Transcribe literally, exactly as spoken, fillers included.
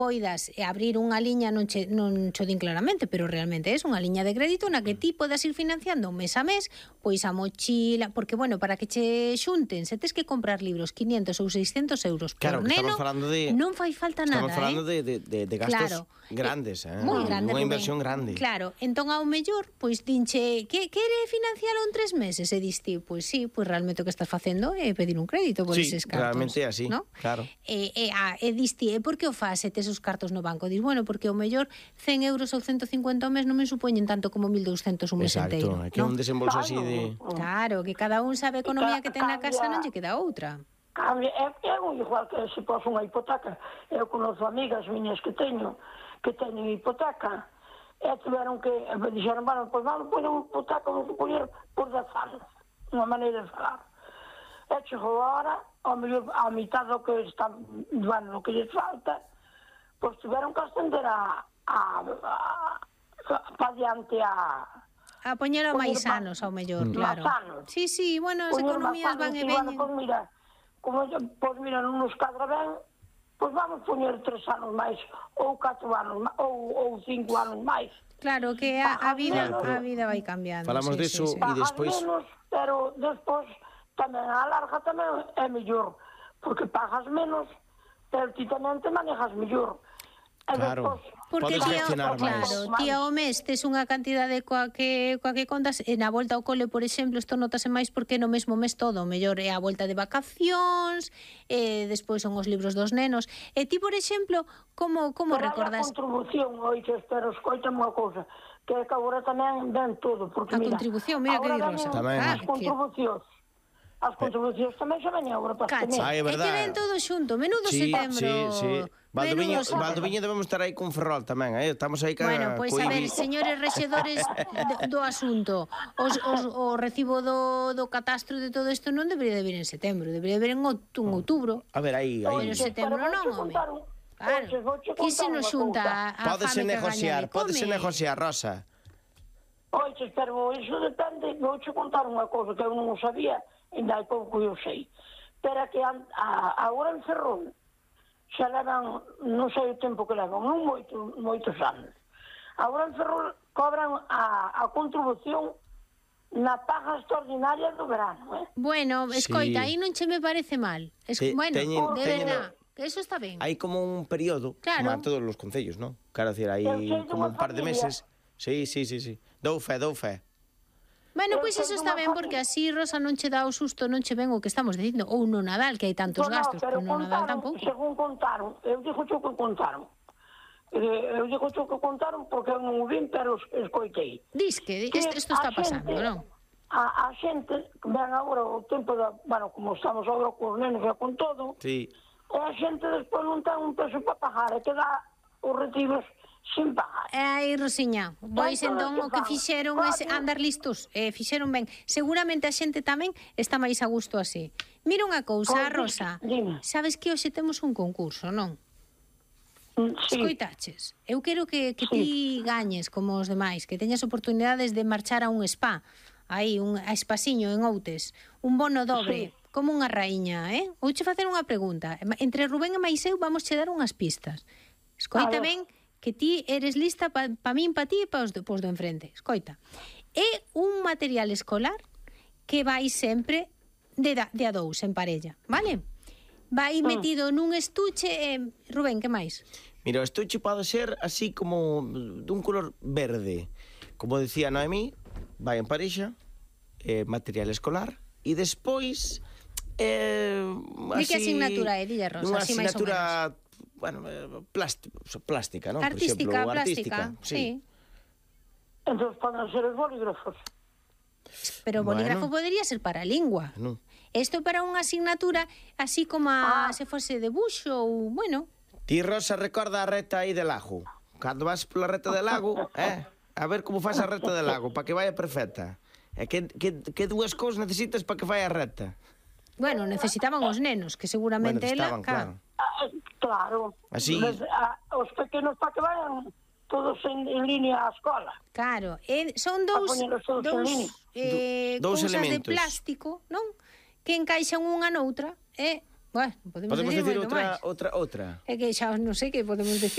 poidas abrir unha liña, non che, non cho din claramente, pero realmente é unha liña de crédito na que ti podas ir financiando mes a mes, pois a mochila, porque, bueno, para que che xunten, se tes que comprar libros quinientos ou seiscentos euros por Claro, que neno, estamos falando de... non fai falta nada, Estamos falando eh? de, de, de gastos Claro. grandes, eh? Moi grande, Unha Rubén. inversión grande. Claro, entón ao mellor, pois dinche, que quere financialo en tres meses? E dis ti, pois sí, pois realmente o que estás facendo é pedir un crédito por Sí, eses cartos. realmente é así, ¿no? claro. E, e, a, e dis ti, e por que o faz se tes os cartos no banco? Dis, bueno, porque ao mellor cen euros ou ciento cincuenta ao mes non me supoñen tanto como mil douscentos un mes Exacto, enteiro. é que é un desembolso así de... Claro, que cada un sabe a economía que ten na casa, non lle queda outra. Cambia, é, é igual que se pos unha hipoteca. Eu conozco amigas miñas que teño, que teñen hipoteca, e tiveron que, me dixeron, bueno, pois vamos poñer unha hipoteca, vamos poñer por dez anos, unha maneira de falar. E chegou a hora, ao mellor, a mitad do que está, bueno, do que lles falta, pois tiveron que ascender a, a, a, a para diante a... A poñelo máis anos, ao mellor, claro. Anos. Sí, sí, bueno, as economías van e veñen. Pois mira, como, pois mira, non nos cadra ben, pois vamos poñer tres anos máis, ou catro anos, ou, ou cinco anos máis. Claro, que a, a vida a vida vai cambiando. Falamos sí, diso sí, sí. e despois... Menos, pero despois tamén a larga tamén é mellor, porque pagas menos, pero ti tamén te manejas mellor. E Claro, despois, porque podes ti, gestionar máis. claro, ti ao mes tes unha cantidade coa que, coa que contas, e na volta ao cole, por exemplo, isto notase máis porque no mesmo mes todo, mellor é a volta de vacacións, e despois son os libros dos nenos. E ti, por exemplo, como, como pero recordas? a contribución, oiches, pero escoitame unha cousa, que é que agora tamén ven todo, porque A mira, contribución, mira que di agora Rosa. venen Tamén. as contribucións. As contribucións tamén xa veñen agora para este mes. Cacha, Ah, é é que verdad. ven todo xunto, menudo Sí, setembro. sí, sí. Valdoviño, menudo setembro. Valdoviño debemos estar aí con Ferrol tamén, eh? Estamos aí ca... Bueno, pois pues, a ver, señores rexedores do, do asunto, os, os, o recibo do, do catastro de todo isto non debería de vir en setembro, debería de vir en outu- en outubro. A ver, aí, Pero aí. en setembro non, home. Claro, que se nos xunta a Pódese fame que negociar, gaña de come. pódese negociar, Rosa. Oiches, pero iso depende, vou che contar unha cousa que eu non o sabía, ainda hai pouco eu sei. Pero que a, a, agora en Ferrol, xa levan, non sei o tempo que levan, non moito, moitos anos. Agora en Ferrol cobran a, a contribución na paga extraordinaria do verano, eh? Bueno, escoita, Sí. aí non che me parece mal. Es, Te- bueno, teñen- de teñen- verdad, que eso está ben. Hai como un período, Claro. como a todos os concellos, non? Quero decir, hai Eu sei como dunha un par de familia. meses. Sí, sí, sí, sí. Dou fe, dou fe. Bueno, Eu pois sei eso dunha está ben, familia- porque así, Rosa, non che dá o susto, non che ven o que estamos dicindo. Ou no Nadal, que hai tantos No, no, gastos, pero pero no Nadal contaron, tampouco. según contaron, eu digo xo que contaron. Eh, eu digo xo que contaron porque eu non o vin, pero es- escoitei. Dis que Que isto, isto está a pasando, xente- non? A, a xente, ven agora o tempo da, bueno, como estamos agora cos nenos e con todo, Sí. e a xente despois non ten un peso para pagar, e que dá os retiros sin pagar. E aí, Rosiña, pois Entón, entón que o que fan? fixeron é Coño. andar listos, eh, fixeron ben. Seguramente a xente tamén está máis a gusto así. Mira unha cousa, Pois, Rosa, dime. sabes que hoxe temos un concurso, non? Mm, Sí, Escoitaches, eu quero que, que ti gañes como os demais, que teñas oportunidades de marchar a un spa, aí, un a Espasiño, en Outes, un bono dobre, Sí. como unha raíña, eh? Vouche facer unha pregunta. Entre Rubén e máis eu vamos che dar unhas pistas. Escoita A ver. ben que ti eres lista pa, pa min, pa ti e pa os, do- pos do enfrente. Escoita, é un material escolar que vai sempre de, da, de a dous, en parella, vale? Vai metido nun estuche, eh, Rubén, que máis? Mira, o estuche pode ser así como dun color verde. Como decía Noemí, vai en parexa, eh, material escolar, e despois... Eh, Di que asignatura é, dille, Rosa, unha así máis ou asignatura, bueno, eh, plástico, plástica, non? Artística, Por exemplo, plástica, artística, sí. entón poden ser os bolígrafos. Pero o Bueno. bolígrafo podría ser para a lingua. Non. Isto para unha asignatura así como a, Ah. se fose debuxo ou, bueno, Ti, Rosa, recorda a reta aí de lago. Cando vas pola reta del lago, eh? A ver como faz a reta del lago, para que vaya perfecta. E que, que, que dúas cousas necesitas para que vaya recta? bueno, necesitaban os nenos, que seguramente Bueno, estaban, ela, claro. Ah, claro. Así- Mas, ah, os pequenos para que vayan todos en, en línea á escola. Claro, e son dous, poñelos todos en dous, línea. eh, Do- dous cousas de elementos. plástico, non? Que encaixan unha noutra, e, bueno, podemos, Podemos decir decir moito outra, máis. outra, outra. É que xa non sei que podemos decir.